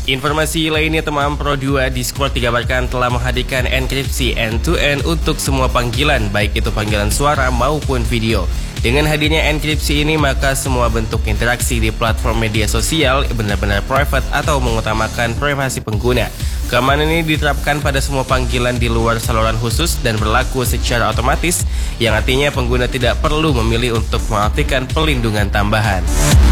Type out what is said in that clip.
Informasi lainnya, teman Pro 2 Discord dikabarkan telah menghadirkan enkripsi end-to-end untuk semua panggilan, baik itu panggilan suara maupun video. Dengan hadirnya enkripsi ini, maka semua bentuk interaksi di platform media sosial benar-benar private atau mengutamakan privasi pengguna. Keamanan ini diterapkan pada semua panggilan di luar saluran khusus dan berlaku secara otomatis, yang artinya pengguna tidak perlu memilih untuk mengaktifkan pelindungan tambahan.